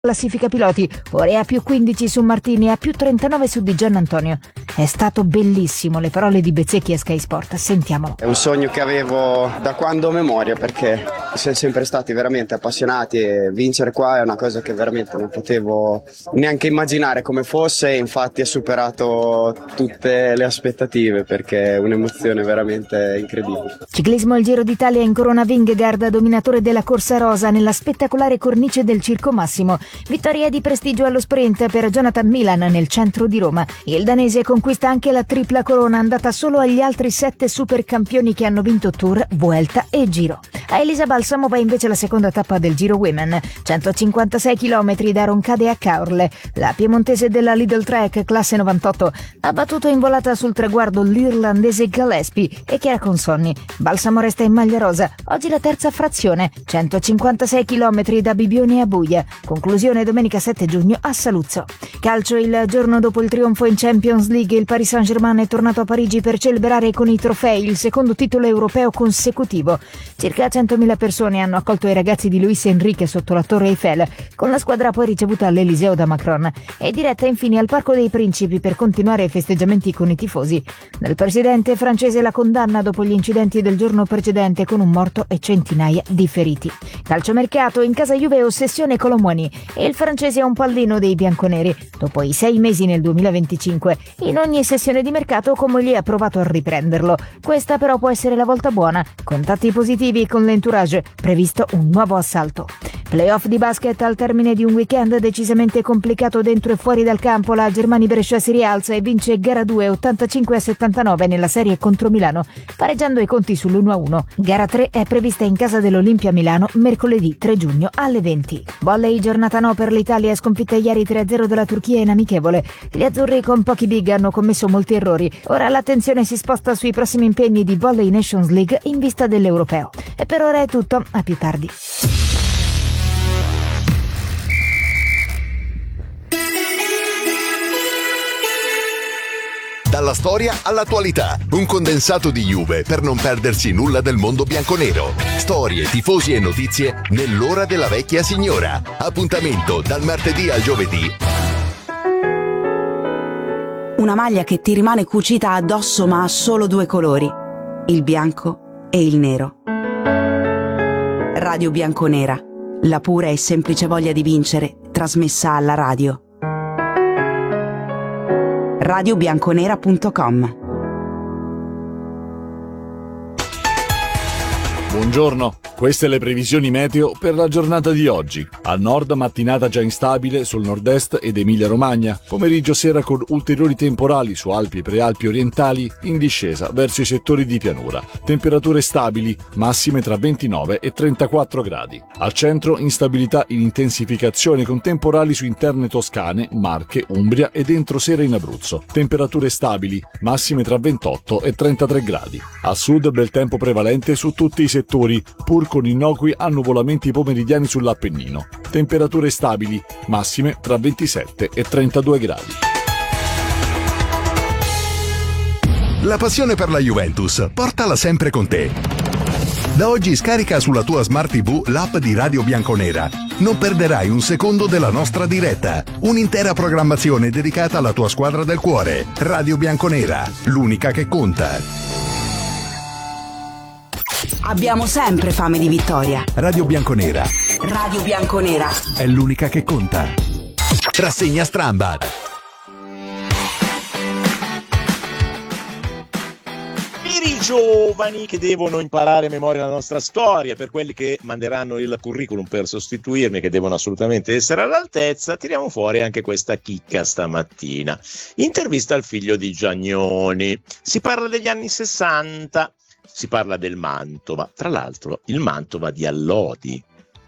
Classifica piloti, ore a più 15 su Martini e a più 39 su Di Giannantonio. È stato bellissimo, le parole di Bezzecchi a Sky Sport, sentiamolo. È un sogno che avevo da quando ho memoria, perché siamo sempre stati veramente appassionati e vincere qua è una cosa che veramente non potevo neanche immaginare come fosse, e infatti ha superato tutte le aspettative perché è un'emozione veramente incredibile. Ciclismo al Giro d'Italia in Corona Vingegaard, dominatore della corsa rosa nella spettacolare cornice del Circo Massimo. Vittoria di prestigio allo sprint per Jonathan Milan nel centro di Roma. Il danese conquista anche la tripla corona, andata solo agli altri 7 supercampioni che hanno vinto Tour, Vuelta e Giro. A Elisa Balsamo va invece la seconda tappa del Giro Women, 156 km da Roncade a Caorle. La piemontese della Lidl Trek, classe 98, ha battuto in volata sul traguardo l'irlandese Gillespie e Chiara Consonni. Balsamo resta in maglia rosa, oggi la terza frazione, 156 km da Bibione a Buia. Conclusione domenica 7 giugno a Saluzzo. Calcio, il giorno dopo il trionfo in Champions League, il Paris Saint-Germain è tornato a Parigi per celebrare con i trofei il secondo titolo europeo consecutivo. Circa 100.000 persone hanno accolto i ragazzi di Luis Enrique sotto la Torre Eiffel, con la squadra poi ricevuta all'Eliseo da Macron e diretta infine al Parco dei Principi per continuare i festeggiamenti con i tifosi. Dal presidente francese la condanna dopo gli incidenti del giorno precedente, con un morto e centinaia di feriti. Calciomercato, in casa Juve ossessione Colomwani e il francese è un pallino dei bianconeri. Dopo i 6 mesi nel 2025, in ogni sessione di mercato Comolli ha provato a riprenderlo. Questa però può essere la volta buona. Contatti positivi con l'entourage, previsto un nuovo assalto. Playoff di basket al termine di un weekend decisamente complicato dentro e fuori dal campo. La Germani Brescia si rialza e vince gara 2 85-79 nella serie contro Milano, pareggiando i conti sull'1-1. Gara 3 è prevista in casa dell'Olimpia Milano mercoledì 3 giugno alle 20. Volley, giornata no per l'Italia, sconfitta ieri 3-0 dalla Turchia in amichevole. Gli azzurri con pochi big hanno commesso molti errori. Ora l'attenzione si sposta sui prossimi impegni di Volley Nations League in vista dell'Europeo. E per ora è tutto, a più tardi. Dalla storia all'attualità, un condensato di Juve per non perdersi nulla del mondo bianconero. Storie, tifosi e notizie nell'ora della vecchia signora. Appuntamento dal martedì al giovedì. Una maglia che ti rimane cucita addosso ma ha solo 2 colori, il bianco e il nero. Radio Bianconera, la pura e semplice voglia di vincere trasmessa alla radio. radiobianconera.com. Buongiorno, queste le previsioni meteo per la giornata di oggi. Al nord mattinata già instabile sul nord-est ed Emilia-Romagna, pomeriggio sera con ulteriori temporali su Alpi e Prealpi orientali in discesa verso i settori di pianura. Temperature stabili, massime tra 29 e 34 gradi. Al centro instabilità in intensificazione con temporali su interne toscane, Marche, Umbria ed entro sera in Abruzzo. Temperature stabili, massime tra 28 e 33 gradi. A sud bel tempo prevalente su tutti i settori, pur con innocui annuvolamenti pomeridiani sull'Appennino. Temperature stabili, massime tra 27 e 32 gradi. La passione per la Juventus, portala sempre con te. Da oggi scarica sulla tua Smart TV l'app di Radio Bianconera. Non perderai un secondo della nostra diretta. Un'intera programmazione dedicata alla tua squadra del cuore. Radio Bianconera, l'unica che conta. Abbiamo sempre fame di vittoria. Radio Bianconera. Radio Bianconera È l'unica che conta. Rassegna Strambad. Per i giovani che devono imparare a memoria la nostra storia, per quelli che manderanno il curriculum per sostituirmi, che devono assolutamente essere all'altezza, tiriamo fuori anche questa chicca stamattina. Intervista al figlio di Giagnoni. Si parla degli anni 60. Si parla del Mantova, tra l'altro il Mantova di Allodi,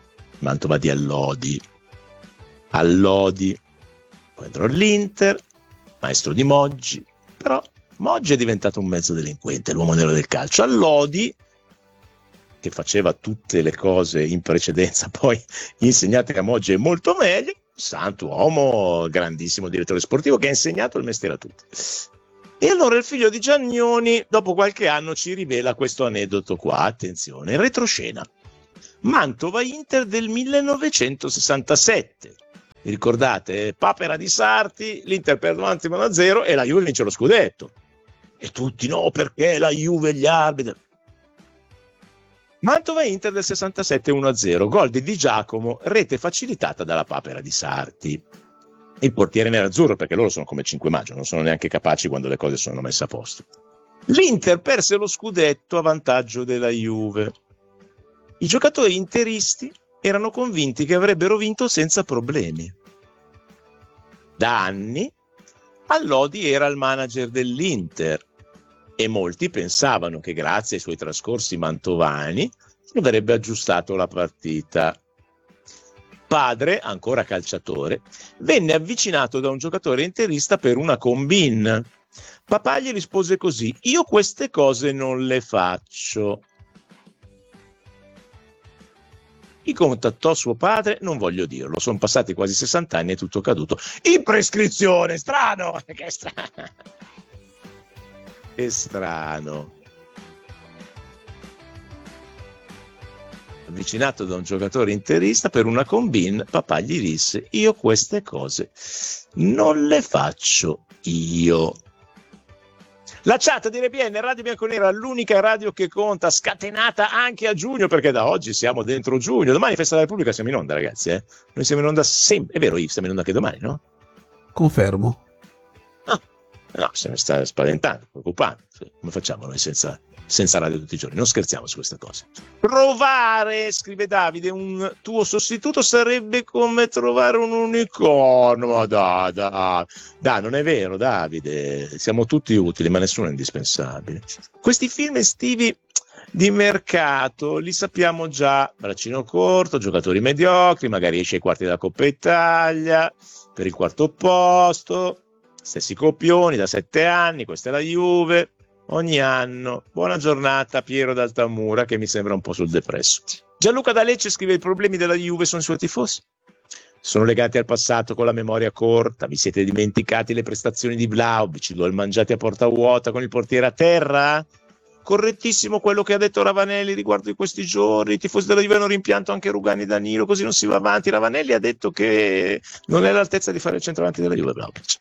poi entrò all'Inter, maestro di Moggi, però Moggi è diventato un mezzo delinquente, l'uomo nero del calcio. Allodi, che faceva tutte le cose in precedenza, poi insegnate a Moggi è molto meglio, santo uomo, grandissimo direttore sportivo che ha insegnato il mestiere a tutti. E allora il figlio di Giagnoni, dopo qualche anno, ci rivela questo aneddoto qua. Attenzione, in retroscena. Mantova-Inter del 1967. Vi ricordate? Papera di Sarti, l'Inter perde 1-0 e la Juve vince lo scudetto. E tutti no, perché la Juve, gli arbitri. Mantova-Inter del 67 1-0, gol di Di Giacomo, rete facilitata dalla Papera di Sarti. Il portiere nerazzurro, perché loro sono come 5 maggio, non sono neanche capaci quando le cose sono messe a posto. L'Inter perse lo scudetto a vantaggio della Juve. I giocatori interisti erano convinti che avrebbero vinto senza problemi. Da anni Allodi era il manager dell'Inter e molti pensavano che grazie ai suoi trascorsi mantovani avrebbe aggiustato la partita. Padre, ancora calciatore, venne avvicinato da un giocatore interista per una combin. Papà gli rispose così: io queste cose non le faccio. Chi contattò suo padre non voglio dirlo, sono passati quasi 60 anni e tutto caduto. In prescrizione, strano! Che strano! Che strano. Avvicinato da un giocatore interista per una combin, papà gli disse: io queste cose non le faccio io. La chat di RBN, Radio Bianconera, l'unica radio che conta, scatenata anche a giugno, perché da oggi siamo dentro giugno. Domani Festa della Repubblica siamo in onda, ragazzi. Noi siamo in onda sempre. È vero, Yves, siamo in onda anche domani, no? Confermo. No, se ne sta spaventando, preoccupando. Come facciamo noi senza radio tutti i giorni? Non scherziamo su queste cose. Trovare, scrive Davide, un tuo sostituto sarebbe come trovare un unicorno. Ma dai, non è vero, Davide. Siamo tutti utili, ma nessuno è indispensabile. Questi film estivi di mercato li sappiamo già: braccino corto, giocatori mediocri, magari esce ai quarti della Coppa Italia per il quarto posto. Stessi copioni da 7 anni, questa è la Juve, ogni anno. Buona giornata Piero d'Altamura, che mi sembra un po' sul depresso. Gianluca da Lecce scrive: i problemi della Juve sono i suoi tifosi. Sono legati al passato con la memoria corta. Vi siete dimenticati le prestazioni di Vlahovic, i gol mangiati a porta vuota con il portiere a terra? Correttissimo quello che ha detto Ravanelli riguardo di questi giorni. I tifosi della Juve hanno rimpianto anche Rugani e Danilo, così non si va avanti. Ravanelli ha detto che non è all'altezza di fare il centravanti della Juve Vlahovic.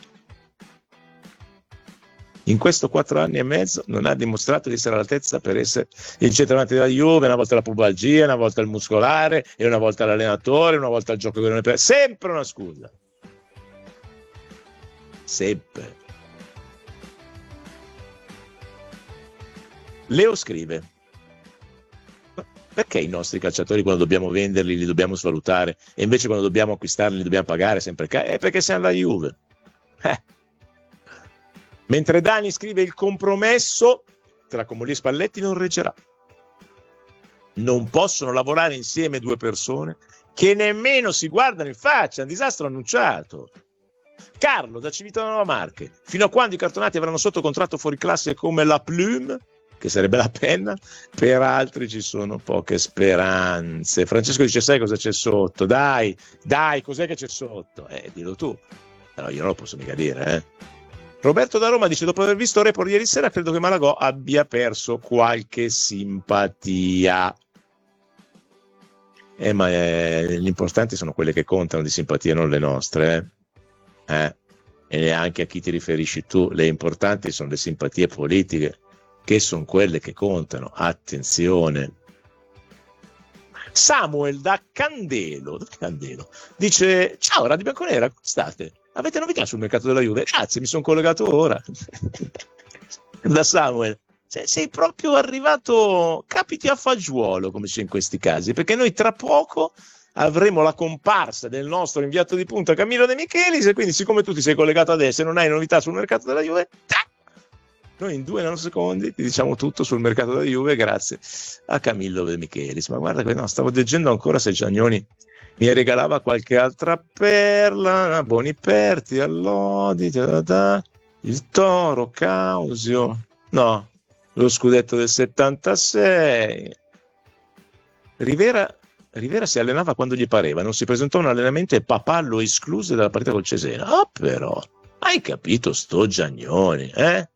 In questo 4 anni e mezzo non ha dimostrato di essere all'altezza per essere il centravanti della Juve. Una volta la pubalgia, una volta il muscolare, e una volta l'allenatore, una volta il gioco che non è per... Sempre una scusa. Sempre. Leo scrive: perché i nostri calciatori quando dobbiamo venderli li dobbiamo svalutare e invece quando dobbiamo acquistarli li dobbiamo pagare sempre perché siamo la Juve. Mentre Dani scrive: il compromesso tra Comolli e Spalletti non reggerà. Non possono lavorare insieme 2 persone che nemmeno si guardano in faccia, un disastro annunciato. Carlo da Civitanova Marche: fino a quando i cartonati avranno sotto contratto fuori classe come la Plume, che sarebbe la penna, per altri ci sono poche speranze. Francesco dice: sai cosa c'è sotto? Dai, cos'è che c'è sotto? Dillo tu. Però io non lo posso mica dire, Roberto da Roma dice: dopo aver visto Report ieri sera credo che Malagò abbia perso qualche simpatia. Ma gli importanti sono quelle che contano di simpatia, non le nostre. E neanche a chi ti riferisci tu. Le importanti sono le simpatie politiche, che sono quelle che contano. Attenzione. Samuel da Candelo dice: ciao Radio Bianconera, come state? Avete novità sul mercato della Juve? Grazie, mi sono collegato ora. Da Samuel: sei proprio arrivato, capiti a fagiolo, come c'è in questi casi, perché noi tra poco avremo la comparsa del nostro inviato di punta Camillo De Michelis, e quindi siccome tu ti sei collegato adesso e non hai novità sul mercato della Juve, noi in 2 nanosecondi ti diciamo tutto sul mercato della Juve grazie a Camillo De Michelis. Ma guarda che stavo leggendo ancora se Giagnoni mi regalava qualche altra perla. Boniperti, Allodi, il Toro, Causio, no, lo scudetto del 76. Rivera si allenava quando gli pareva, non si presentò a un allenamento e papà lo escluse dalla partita col Cesena. Però hai capito sto Giagnoni,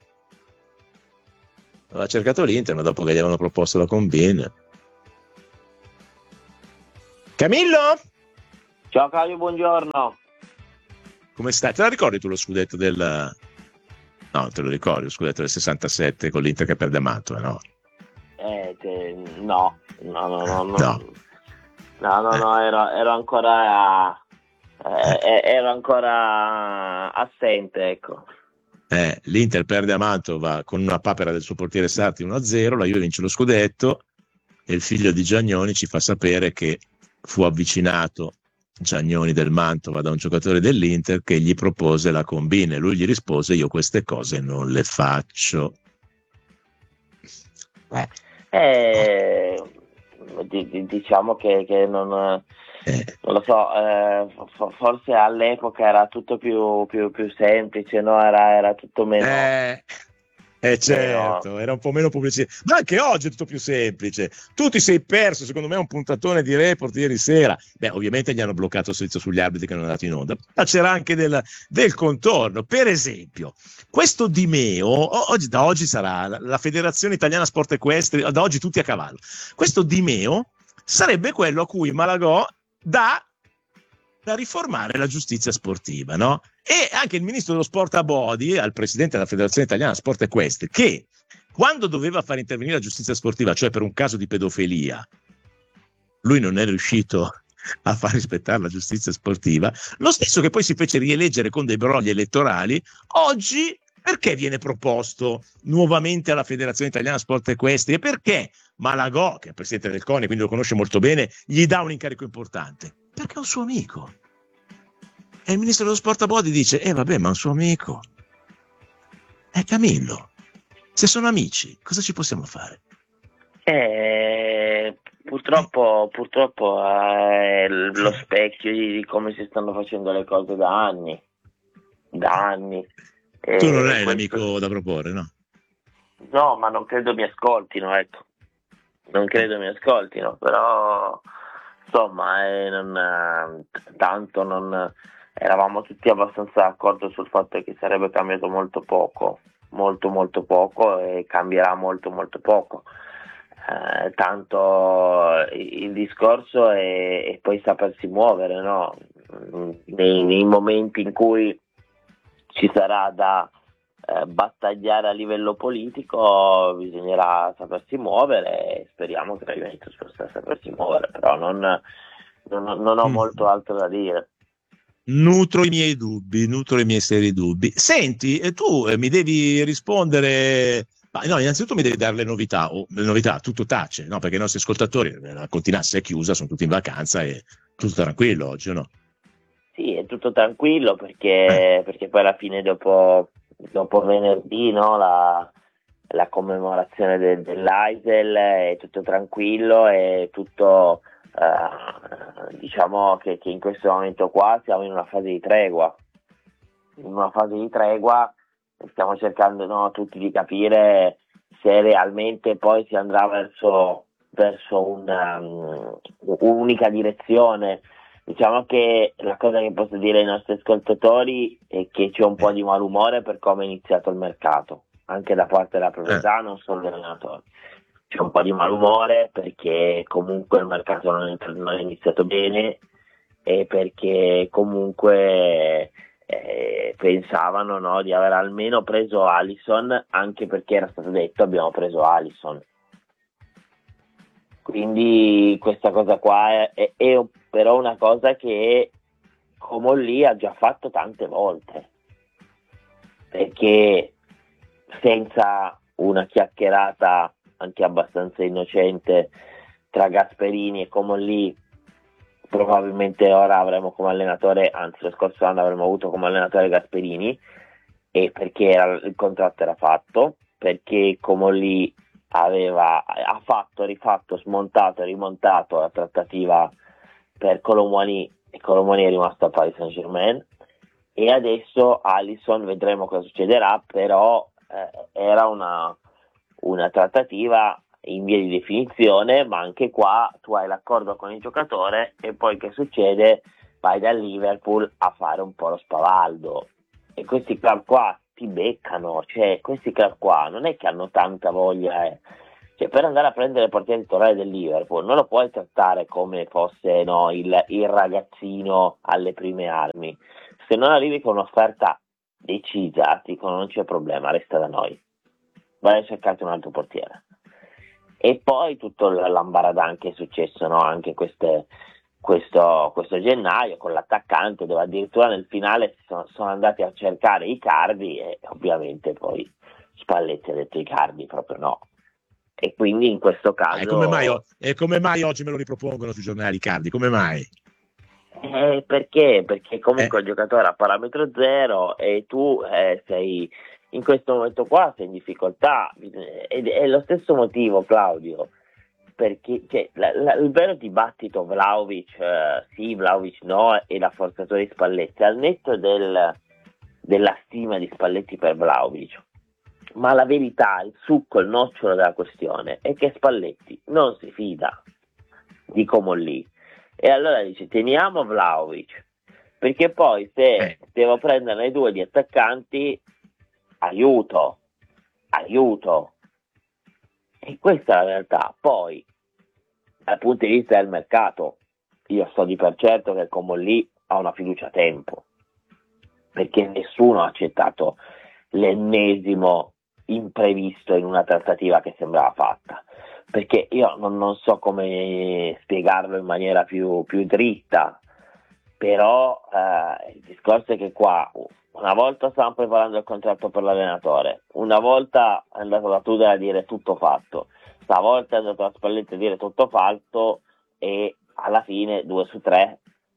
Aveva cercato l'Inter, ma dopo che gli avevano proposto la combin. Camillo? Ciao Claudio, buongiorno. Come stai? Te la ricordi tu lo scudetto del... No, non te lo ricordi, lo scudetto del 67 con l'Inter che perde a Mantova, no? No. Ero ancora assente, ecco. L'Inter perde a Mantova con una papera del suo portiere Sarti 1-0, la Juve vince lo scudetto e il figlio di Giannoni ci fa sapere che fu avvicinato Giannoni del Mantova da un giocatore dell'Inter che gli propose la combina e lui gli rispose: io queste cose non le faccio. Diciamo che non lo so, forse all'epoca era tutto più semplice, no? Era tutto meno. Certo, era un po' meno pubblicità, ma anche oggi è tutto più semplice. Tu ti sei perso, secondo me, un puntatone di report ieri sera. Beh, ovviamente gli hanno bloccato il servizio sugli arbitri che non è andato in onda, ma c'era anche del contorno. Per esempio, questo Di Meo, da oggi sarà la Federazione Italiana Sport Equestri, da oggi tutti a cavallo. Questo Di Meo sarebbe quello a cui Malagò dà da riformare la giustizia sportiva, no? E anche il ministro dello sport Abodi, al presidente della Federazione Italiana Sport Equestri, che quando doveva far intervenire la giustizia sportiva, cioè per un caso di pedofilia, lui non è riuscito a far rispettare la giustizia sportiva, lo stesso che poi si fece rieleggere con dei brogli elettorali, oggi perché viene proposto nuovamente alla Federazione Italiana Sport Equestri e perché Malagò, che è il presidente del CONI, quindi lo conosce molto bene, gli dà un incarico importante? Perché è un suo amico. E il ministro dello sport Abodi dice: vabbè, ma è un suo amico. Camillo, se sono amici, cosa ci possiamo fare? Purtroppo è lo specchio di come si stanno facendo le cose da anni. Tu non hai un amico da proporre, no? No, ma non credo mi ascoltino, ecco. Non credo mi ascoltino, però insomma, tanto non eravamo tutti abbastanza d'accordo sul fatto che sarebbe cambiato molto poco e cambierà molto poco. Tanto il discorso è poi sapersi muovere, no? Nei momenti in cui ci sarà da battagliare a livello politico bisognerà sapersi muovere e speriamo che la Juventus possa sapersi muovere, però non ho molto altro da dire. Nutro i miei seri dubbi. Senti, tu mi devi rispondere, ma no, innanzitutto mi devi dare le novità, tutto tace, no? Perché i nostri ascoltatori, la Continasse è chiusa, sono tutti in vacanza e tutto tranquillo oggi, o no? Sì, è tutto tranquillo perché poi alla fine dopo venerdì, no, la commemorazione dell'Aisel è tutto tranquillo e tutto diciamo che in questo momento qua siamo in una fase di tregua e stiamo cercando, no, tutti di capire se realmente poi si andrà verso un'unica direzione. Diciamo che la cosa che posso dire ai nostri ascoltatori è che c'è un po' di malumore per come è iniziato il mercato, anche da parte della proprietà, non solo degli allenatori. C'è un po' di malumore perché comunque il mercato non è iniziato bene e perché comunque pensavano, no, di aver almeno preso Alisson, anche perché era stato detto abbiamo preso Alisson. Quindi questa cosa qua è però una cosa che Comolli ha già fatto tante volte, perché senza una chiacchierata anche abbastanza innocente tra Gasperini e Comolli probabilmente ora avremo come allenatore, anzi lo scorso anno avremmo avuto come allenatore Gasperini, e perché il contratto era fatto, perché Comolli ha fatto, rifatto, smontato e rimontato la trattativa per Colomwani e Colomwani è rimasto a Paris Saint-Germain, e adesso Alisson vedremo cosa succederà, però era una trattativa in via di definizione, ma anche qua tu hai l'accordo con il giocatore e poi che succede? Vai dal Liverpool a fare un po' lo spavaldo e questi club qua ti beccano, cioè questi club qua non è che hanno tanta voglia, Cioè, per andare a prendere il portiere titolare del Liverpool non lo puoi trattare come fosse, no, il ragazzino alle prime armi. Se non arrivi con un'offerta decisa, ti dicono non c'è problema, resta da noi, vai a cercarti un altro portiere. E poi tutto l'ambaradan che è successo, no, anche questo gennaio con l'attaccante, dove addirittura nel finale sono andati a cercare Icardi e ovviamente poi Spalletti ha detto Icardi proprio no. E quindi in questo caso... come mai oggi me lo ripropongono sui giornali Icardi? Come mai? Perché? Perché comunque il giocatore a parametro zero e tu sei in questo momento qua, sei in difficoltà, ed è lo stesso motivo, Claudio, perché il vero dibattito Vlahovic sì, Vlahovic no, e la forzatura di Spalletti, al netto della stima di Spalletti per Vlahovic, ma la verità, il succo, il nocciolo della questione è che Spalletti non si fida di Comolli. E allora dice teniamo Vlahovic, perché poi se devo prendere i due di attaccanti, aiuto. E questa è la realtà. Poi dal punto di vista del mercato, io sto di per certo che Comolli ha una fiducia a tempo, perché nessuno ha accettato l'ennesimo imprevisto in una trattativa che sembrava fatta. Perché io non so come spiegarlo in maniera più dritta, però il discorso è che qua una volta stavamo preparando il contratto per l'allenatore, una volta è andato da Tudor a dire tutto fatto, stavolta è andato da Spalletti a dire tutto fatto, e alla fine 2 su 3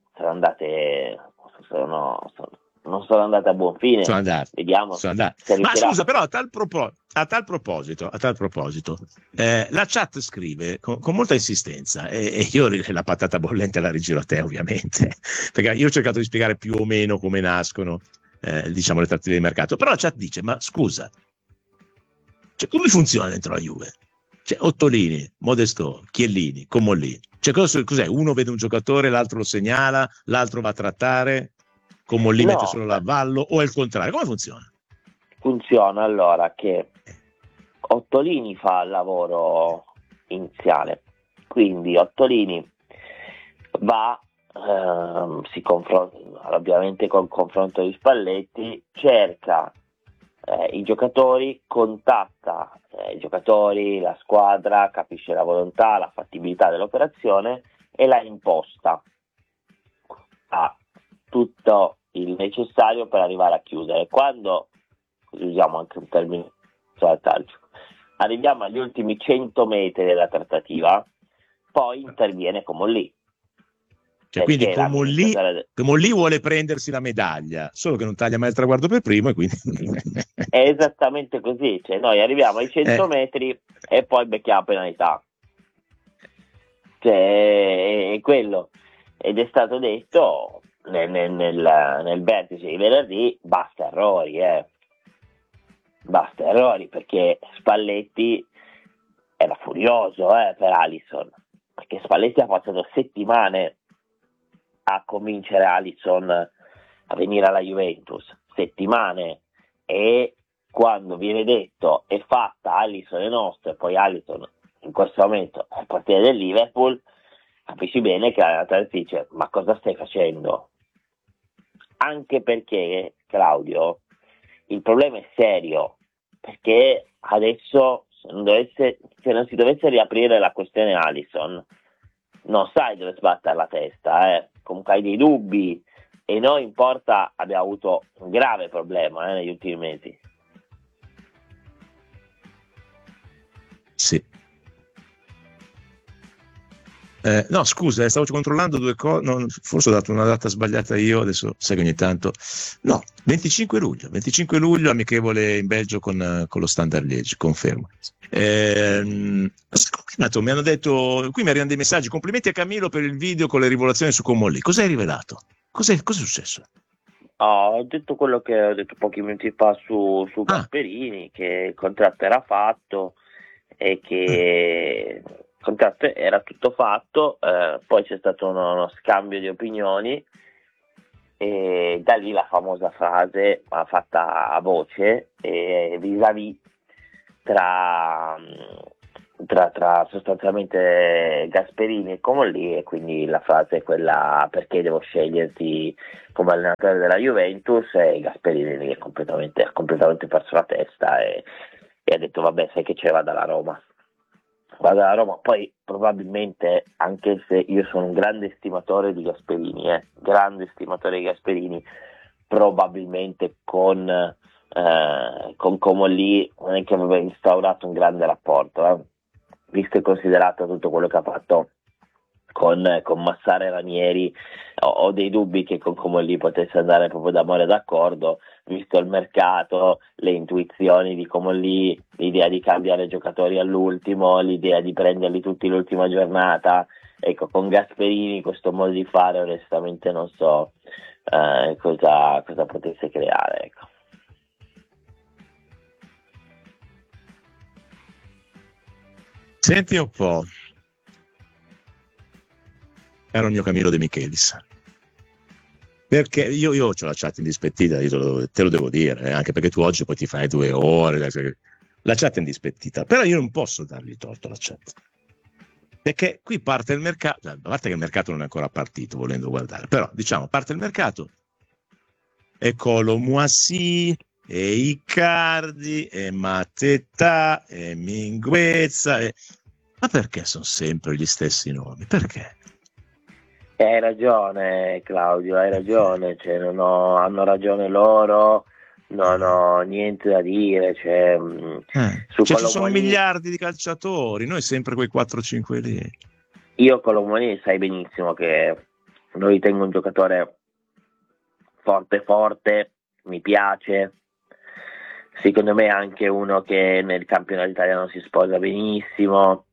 non sono andate a buon fine. Sono andate. Vediamo. Sono andate. Se Ma riuscirà. scusa, però a tal proposito, la chat scrive con molta insistenza e io la patata bollente la rigiro a te, ovviamente, perché io ho cercato di spiegare più o meno come nascono diciamo le trattative di mercato, però la chat dice: ma scusa, cioè, come funziona dentro la Juve? Cioè, Ottolini, Modesto, Chiellini, Comolli, cioè cos'è? Uno vede un giocatore, l'altro lo segnala, l'altro va a trattare, Comolli mette solo l'avallo, o è il contrario? Come funziona? Funziona allora che Ottolini fa il lavoro iniziale, quindi Ottolini va, si confronta ovviamente col confronto di Spalletti, cerca i giocatori, contatta i giocatori, la squadra, capisce la volontà, la fattibilità dell'operazione e la imposta a tutto il necessario per arrivare a chiudere. Quando, usiamo anche un termine al calcio, arriviamo agli ultimi 100 metri della trattativa, poi interviene Comolli. Cioè, quindi Comolli vuole prendersi la medaglia, solo che non taglia mai il traguardo per primo, e quindi è esattamente così, cioè noi arriviamo ai 100 metri e poi becchiamo la penalità, cioè è quello, ed è stato detto nel vertice di venerdì, basta errori, perché Spalletti era furioso per Alisson, perché Spalletti ha passato settimane a convincere Alisson a venire alla Juventus, settimane, e quando viene detto è fatta, Alisson è nostro, e poi Alisson in questo momento è il portiere del Liverpool, capisci bene che l'allenatore dice: ma cosa stai facendo? Anche perché, Claudio, il problema è serio, perché adesso se non si dovesse riaprire la questione Alisson, non sai dove sbattere la testa, comunque hai dei dubbi, e noi in porta abbiamo avuto un grave problema negli ultimi mesi. Sì. No, scusa, stavo controllando due cose, forse ho dato una data sbagliata io, adesso sai che ogni tanto... No, 25 luglio, amichevole in Belgio con lo Standard Liège, confermo. Mi hanno detto, qui mi arrivano dei messaggi: complimenti a Camillo per il video con le rivelazioni su Comolli. Cosa hai rivelato? Cos'è successo? Ho detto quello che ho detto pochi minuti fa su Gasperini, che il contratto era fatto e che il contratto era tutto fatto, poi c'è stato uno scambio di opinioni e da lì la famosa frase fatta a voce vis-à-vis tra tra sostanzialmente Gasperini e Comolli, e quindi la frase è quella: perché devo sceglierti come allenatore della Juventus? E Gasperini lì ha completamente perso la testa e ha detto vabbè, sai che c'è, vado alla Roma. Poi probabilmente, anche se io sono un grande stimatore di Gasperini, probabilmente con Comolli non è che aveva instaurato un grande rapporto, visto e considerato tutto quello che ha fatto con Massara e Ranieri. Ho dei dubbi che con Comolli potesse andare proprio d'amore d'accordo, visto il mercato, le intuizioni di Comolli, l'idea di cambiare giocatori all'ultimo, l'idea di prenderli tutti l'ultima giornata. Ecco, con Gasperini questo modo di fare onestamente non so cosa potesse creare, ecco. Senti un po', caro il mio Camillo De Michelis, perché io ho la chat indispettita, te lo devo dire, anche perché tu oggi poi ti fai 2 ore, la chat è indispettita, però io non posso dargli torto alla chat, perché qui parte il mercato, a parte che il mercato non è ancora partito volendo guardare, però diciamo parte il mercato e Colomuassi e Icardi e Mateta e Minguezza ma perché sono sempre gli stessi nomi? Perché? Hai ragione Claudio, hai ragione, cioè, hanno ragione loro, non ho niente da dire, cioè, ci sono miliardi di calciatori, noi sempre quei 4-5 lì. Io Colomoni sai benissimo che lo ritengo un giocatore forte, mi piace, secondo me è anche uno che nel campionato italiano si sposa benissimo,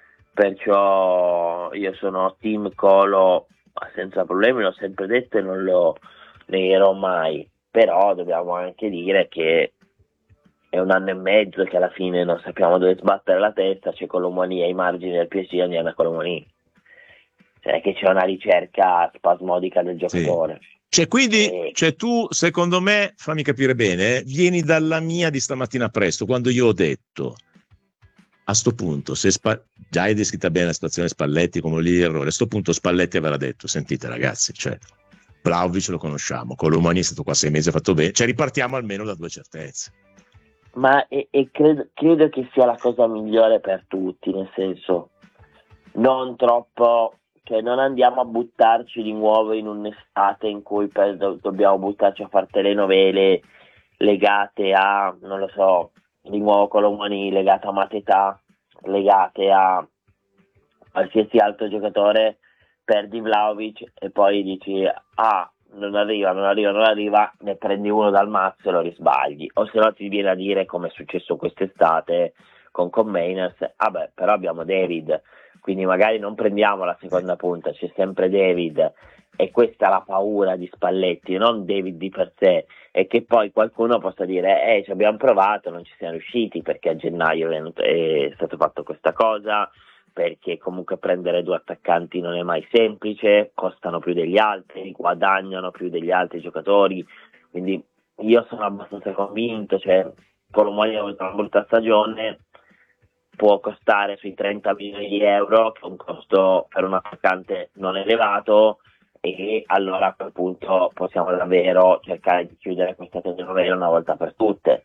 perciò io sono team Colo senza problemi, l'ho sempre detto e non lo negherò mai, però dobbiamo anche dire che è 1 anno e mezzo che alla fine non sappiamo dove sbattere la testa, c'è Colomoni ai margini del PSG, andiamo a Colomoni, cioè che c'è una ricerca spasmodica del giocatore. Sì. Cioè, quindi, tu, secondo me, fammi capire bene, vieni dalla mia di stamattina presto, quando io ho detto, a sto punto, se già hai descritta bene la situazione Spalletti come lì errore, a sto punto Spalletti avrà detto, sentite ragazzi, cioè, Vlahovic lo conosciamo, Colomani è stato qua 6 mesi, ha fatto bene, cioè ripartiamo almeno da 2 certezze. Ma credo che sia la cosa migliore per tutti, nel senso, non troppo... Cioè non andiamo a buttarci di nuovo in un'estate in cui dobbiamo buttarci a fare telenovele legate a, non lo so, di nuovo Colomani, legate a Mateta, legate a qualsiasi altro giocatore, perdi Vlahovic e poi dici non arriva, ne prendi uno dal mazzo e lo risbagli, o se no ti viene a dire, come è successo quest'estate con Mainers, però abbiamo David, quindi magari non prendiamo la seconda punta, c'è sempre David, e questa è la paura di Spalletti, non David di per sé, e che poi qualcuno possa dire ci abbiamo provato, non ci siamo riusciti perché a gennaio è stato fatto questa cosa, perché comunque prendere 2 attaccanti non è mai semplice, costano più degli altri, guadagnano più degli altri giocatori, quindi io sono abbastanza convinto, cioè Colomani ha avuto una brutta stagione, può costare sui 30 milioni di euro, che è un costo per un attaccante non elevato, e allora a quel punto possiamo davvero cercare di chiudere questa telenovela una volta per tutte,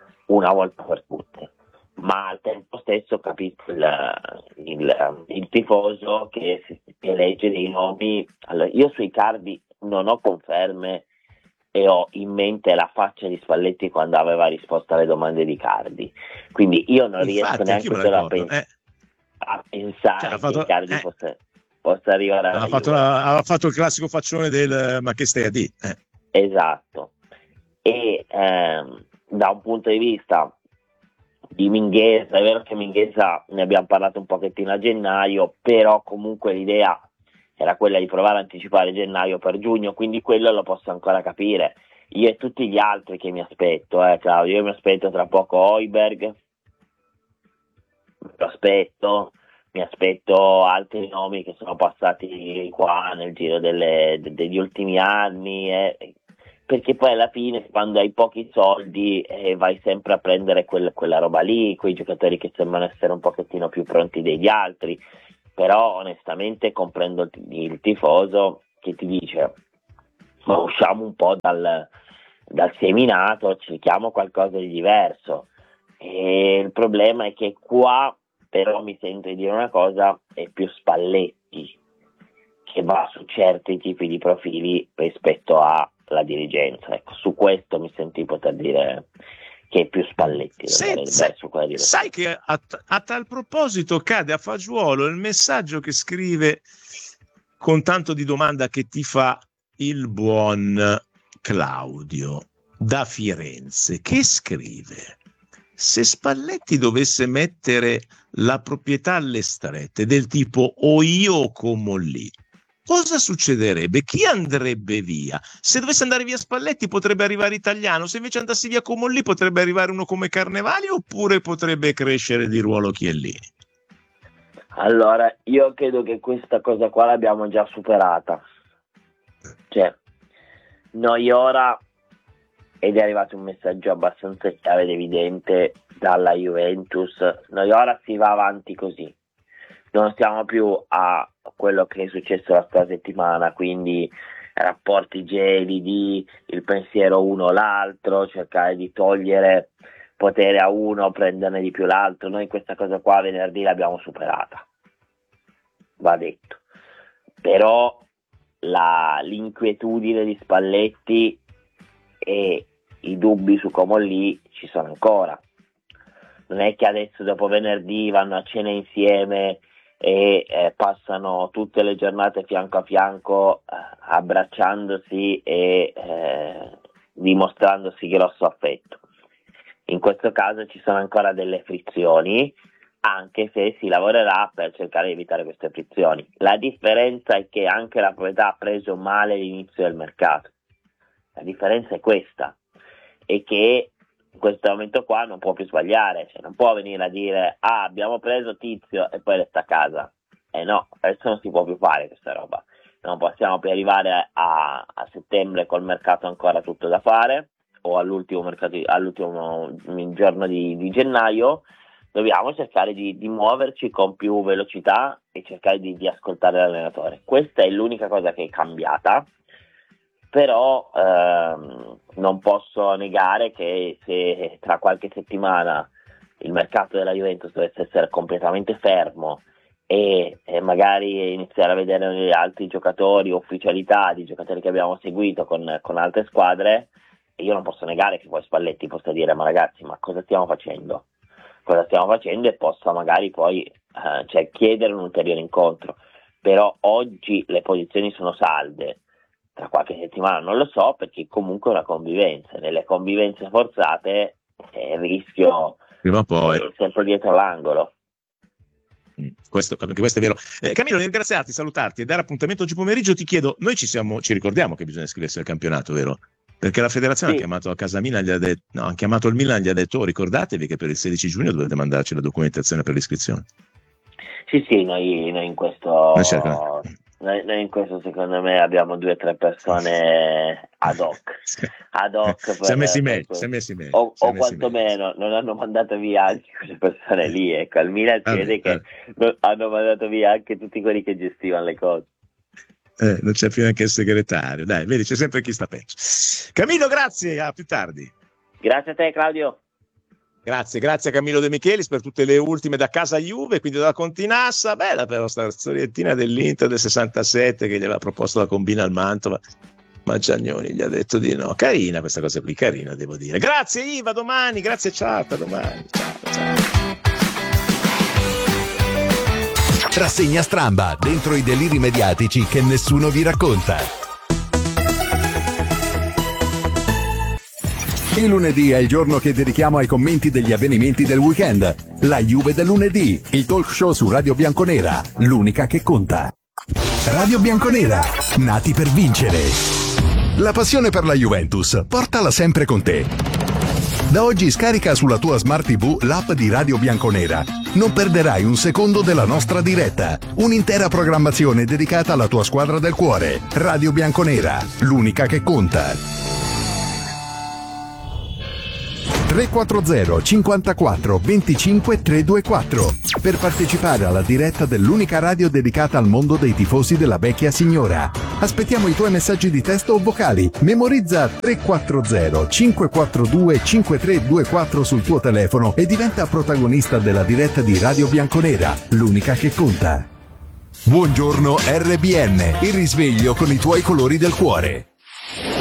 ma al tempo stesso capisco il tifoso che legge dei nomi. Allora, io sui Icardi non ho conferme e ho in mente la faccia di Spalletti quando aveva risposto alle domande di Icardi, quindi io non riesco neanche solo a pensare che Icardi possa arrivare ha fatto il classico faccione del ma che stai a dire? Esatto, e da un punto di vista di Mingueza, è vero che Mingueza ne abbiamo parlato un pochettino a gennaio, però comunque l'idea era quella di provare a anticipare gennaio per giugno, quindi quello lo posso ancora capire. Io e tutti gli altri che mi aspetto, Claudio, io mi aspetto tra poco Højbjerg, mi aspetto altri nomi che sono passati qua nel giro degli ultimi anni, perché poi alla fine quando hai pochi soldi vai sempre a prendere quella roba lì, quei giocatori che sembrano essere un pochettino più pronti degli altri, però onestamente comprendo il tifoso che ti dice ma usciamo un po' dal seminato, cerchiamo qualcosa di diverso. E il problema è che qua però mi sento di dire una cosa, è più Spalletti che va su certi tipi di profili rispetto alla dirigenza. Ecco, su questo mi sento di poter dire che è più Spalletti. Sai che a tal proposito cade a fagiolo il messaggio che scrive con tanto di domanda che ti fa il buon Claudio da Firenze, che scrive: se Spalletti dovesse mettere la proprietà alle strette del tipo o io o Comolli, cosa succederebbe? Chi andrebbe via? Se dovesse andare via Spalletti potrebbe arrivare Italiano, se invece andassi via Comolli potrebbe arrivare uno come Carnevali, oppure potrebbe crescere di ruolo Chiellini? Allora, io credo che questa cosa qua l'abbiamo già superata. Cioè, noi ora, ed è arrivato un messaggio abbastanza chiaro ed evidente dalla Juventus, noi ora si va avanti così, non stiamo più a quello che è successo la scorsa settimana, quindi rapporti gelidi, il pensiero uno o l'altro, cercare di togliere potere a uno, prenderne di più l'altro. Noi questa cosa qua venerdì l'abbiamo superata, va detto, però l'inquietudine di Spalletti e i dubbi su Comolli ci sono ancora. Non è che adesso dopo venerdì vanno a cena insieme e passano tutte le giornate fianco a fianco abbracciandosi e dimostrandosi grosso affetto. In questo caso ci sono ancora delle frizioni, anche se si lavorerà per cercare di evitare queste frizioni. La differenza è che anche la proprietà ha preso male l'inizio del mercato. La differenza è questa, è che in questo momento qua non può più sbagliare, cioè non può venire a dire abbiamo preso Tizio e poi resta a casa. No, adesso non si può più fare questa roba. Non possiamo più arrivare a settembre col mercato ancora tutto da fare, o all'ultimo giorno di gennaio. Dobbiamo cercare di muoverci con più velocità e cercare di ascoltare l'allenatore. Questa è l'unica cosa che è cambiata, però non posso negare che se tra qualche settimana il mercato della Juventus dovesse essere completamente fermo e magari iniziare a vedere altri giocatori, ufficialità di giocatori che abbiamo seguito con altre squadre, io non posso negare che poi Spalletti possa dire ma ragazzi, ma cosa stiamo facendo? E possa magari poi chiedere un ulteriore incontro. Però oggi le posizioni sono salde, tra qualche settimana non lo so, perché comunque è una convivenza, nelle convivenze forzate il rischio prima o poi è sempre dietro l'angolo. Questo è vero. Camillo, ringraziarti, salutarti e dare appuntamento oggi pomeriggio. Ti chiedo, noi ci ricordiamo che bisogna iscriversi al campionato, vero? Perché la federazione ha chiamato a casa Milan, ha chiamato il Milan, gli ha detto ricordatevi che per il 16 giugno dovete mandarci la documentazione per l'iscrizione. Sì, noi in questo noi in questo secondo me abbiamo 2 o 3 persone ad hoc. Si è messi meglio. O quantomeno non hanno mandato via anche quelle persone lì. Ecco, al Milan si vede che hanno mandato via anche tutti quelli che gestivano le cose. Non c'è più neanche il segretario. Dai, vedi, c'è sempre chi sta peggio. Camillo, grazie, a più tardi. Grazie a te, Claudio. Grazie a Camillo De Michelis per tutte le ultime da casa Juve, quindi dalla Continassa. Bella però sta storiettina dell'Inter del 67 che gli aveva proposto la combina al Mantova, ma Giannoni gli ha detto di no. Carina questa cosa qui, carina devo dire. Grazie Iva, domani, grazie, ciao, domani. Ciao. Rassegna Stramba, dentro i deliri mediatici che nessuno vi racconta. Il lunedì è il giorno che dedichiamo ai commenti degli avvenimenti del weekend. La Juve del lunedì, il talk show su Radio Bianconera, l'unica che conta. Radio Bianconera, nati per vincere. La passione per la Juventus, portala sempre con te. Da oggi scarica sulla tua Smart TV l'app di Radio Bianconera. Non perderai un secondo della nostra diretta. Un'intera programmazione dedicata alla tua squadra del cuore. Radio Bianconera, l'unica che conta. 340 54 25 324 per partecipare alla diretta dell'unica radio dedicata al mondo dei tifosi della vecchia signora. Aspettiamo i tuoi messaggi di testo o vocali. Memorizza 340 542 5324 sul tuo telefono e diventa protagonista della diretta di Radio Bianconera, l'unica che conta. Buongiorno RBN, il risveglio con i tuoi colori del cuore.